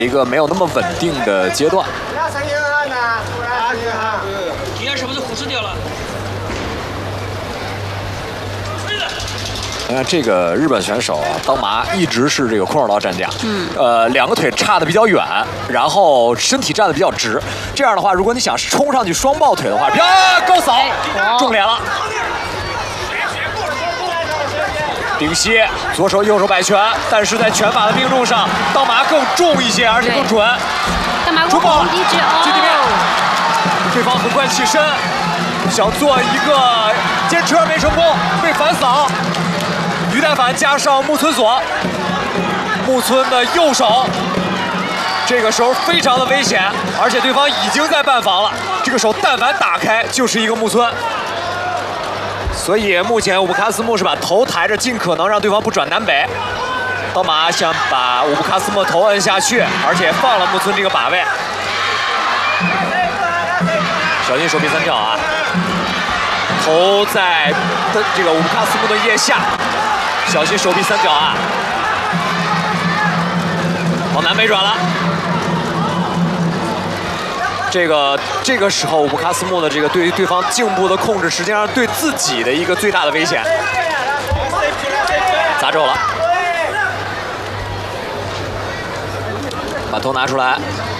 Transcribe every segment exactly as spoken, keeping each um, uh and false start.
一个没有那么稳定的阶段。 第二是不是忽视掉了？ 你看这个日本选手啊，当麻一直是这个空手道战架， 嗯， 呃，两个腿差的比较远，然后身体站的比较直。这样的话，如果你想冲上去双抱腿的话，呀，高扫，中脸了。顶膝，左手右手摆拳，但是在拳法的命中上，当麻更重一些，而且更准。 当麻中抱， 一直哦， 接地面，对方很快起身，想做一个坚持没成功，被反扫。鱼带反加上木村锁，木村的右手，这个时候非常的危险，而且对方已经在半防了，这个手但凡打开就是一个木村。所以目前五布卡斯木是把头抬着，尽可能让对方不转南北。当麻想把五布卡斯木头摁下去，而且放了木村这个把位。小心手臂三跳啊！头在这个五布卡斯木的腋下，小心手臂三角啊！往南北转了。这个这个时候，五布卡斯木的这个对于对方颈部的控制，实际上对自己的一个最大的危险。砸肘了，把头拿出来，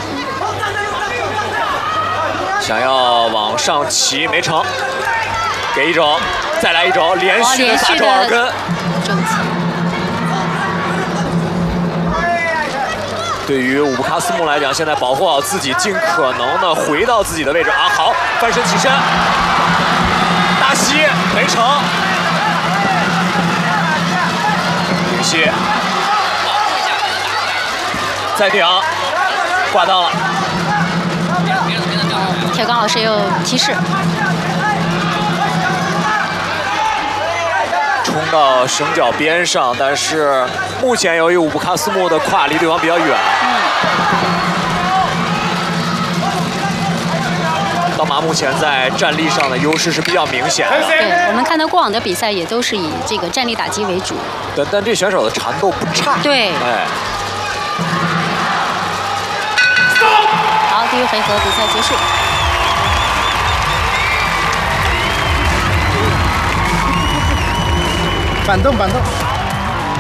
想要往上骑没成，给一肘，再来一肘，连续的砸肘耳根。对于五布卡斯木来讲，现在保护好自己，尽可能的回到自己的位置啊！好，翻身起身，大膝没成，顶膝，再顶，挂裆了。 铁刚老师又提示。 冲到绳脚边上，但是目前由于五布卡斯木的胯离对方比较远，当麻目前在站立上的优势是比较明显的。 对，我们看到过往的比赛也都是以这个站立打击为主。 但但这选手的缠斗不差。 对。 哎。 好，第一回合比赛结束。 板凳，板凳。